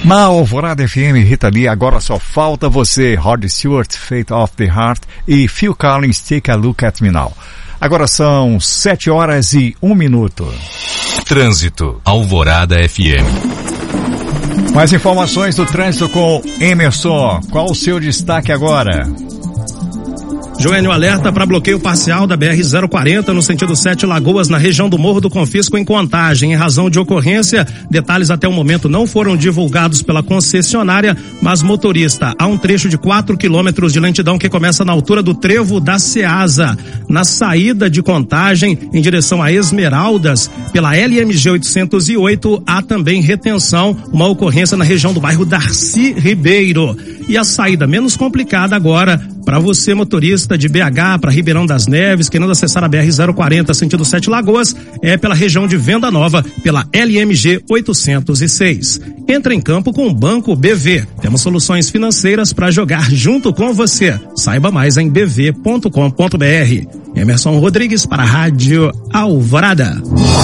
Na Alvorada FM, Rita Lee, agora só falta você. Rod Stewart, Fate of the Heart e Phil Collins, Take a Look at Me Now. Agora são 7h01. Trânsito, Alvorada FM. Mais informações do trânsito com Emerson. Qual o seu destaque agora? Joênio, alerta para bloqueio parcial da BR-040 no sentido 7 Lagoas, na região do Morro do Confisco, em Contagem. Em razão de ocorrência, detalhes até o momento não foram divulgados pela concessionária, mas motorista, há um trecho de 4 quilômetros de lentidão que começa na altura do trevo da Ceasa. Na saída de Contagem, em direção a Esmeraldas, pela LMG 808, há também retenção, uma ocorrência na região do bairro Darcy Ribeiro. E a saída menos complicada agora, para você, motorista de BH para Ribeirão das Neves, querendo acessar a BR-040 sentido 7 Lagoas, é pela região de Venda Nova, pela LMG 806. Entra em campo com o Banco BV. Temos soluções financeiras para jogar junto com você. Saiba mais em bv.com.br. Emerson Rodrigues para a Rádio Alvorada.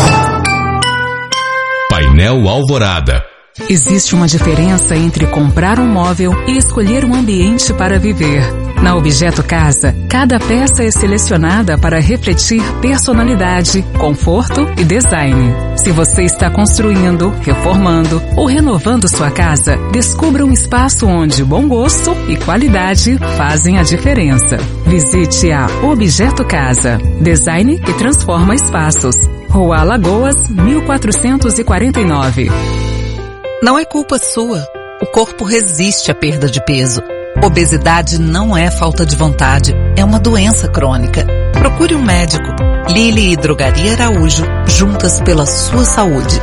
Painel Alvorada. Existe uma diferença entre comprar um móvel e escolher um ambiente para viver. Na Objeto Casa, cada peça é selecionada para refletir personalidade, conforto e design. Se você está construindo, reformando ou renovando sua casa, descubra um espaço onde bom gosto e qualidade fazem a diferença. Visite a Objeto Casa. Design que transforma espaços. Rua Alagoas, 1449. Não é culpa sua. O corpo resiste à perda de peso. Obesidade não é falta de vontade, é uma doença crônica. Procure um médico. Lili e Drogaria Araújo, juntas pela sua saúde.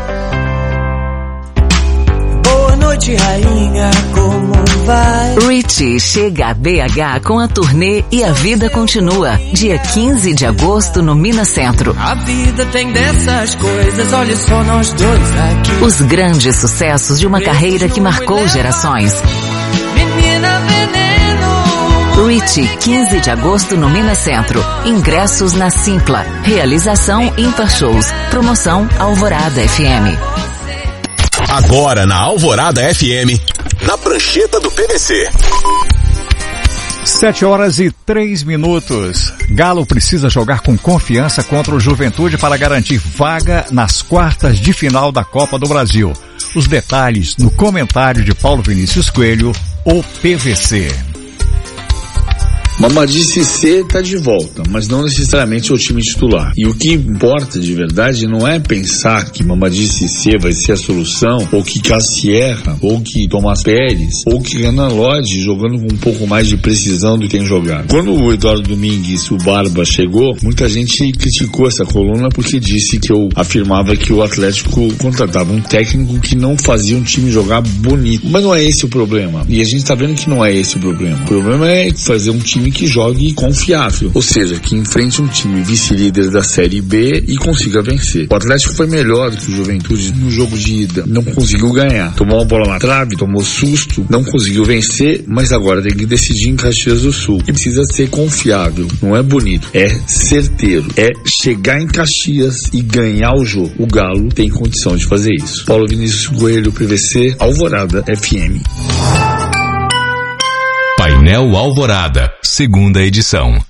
Boa noite, rainha, como vai? Richie chega a BH com a turnê E a Vida Continua, dia 15 de agosto no Minas Centro. A vida tem dessas coisas, olha só nós dois aqui. Os grandes sucessos de uma carreira que marcou gerações. Menina veneno. Richie, 15 de agosto no Minas Centro. Ingressos na Simpla. Realização Ímpar Shows. Promoção Alvorada FM. Agora na Alvorada FM, na prancheta do PVC. 7h03. Galo precisa jogar com confiança contra o Juventude para garantir vaga nas quartas de final da Copa do Brasil. Os detalhes no comentário de Paulo Vinícius Coelho, o PVC. Mamadi Cissé está de volta, mas não necessariamente é o time titular. E o que importa de verdade não é pensar que Mamadi Cissé vai ser a solução, ou que Cassierra, ou que Tomás Pérez, ou que Renan Lodge jogando com um pouco mais de precisão do que tem jogado. Quando o Eduardo Domingues, o Barba, chegou, muita gente criticou essa coluna porque disse que eu afirmava que o Atlético contratava um técnico que não fazia um time jogar bonito. Mas não é esse o problema. E a gente está vendo que não é esse o problema. O problema é fazer um time que jogue confiável, ou seja, que enfrente um time vice-líder da Série B e consiga vencer. O Atlético foi melhor do que o Juventude no jogo de ida, não conseguiu ganhar, tomou uma bola na trave, tomou susto, não conseguiu vencer, mas agora tem que decidir em Caxias do Sul. E precisa ser confiável, não é bonito, é certeiro, é chegar em Caxias e ganhar o jogo. O Galo tem condição de fazer isso. Paulo Vinícius Coelho, PVC, Alvorada FM. Painel Alvorada, segunda edição.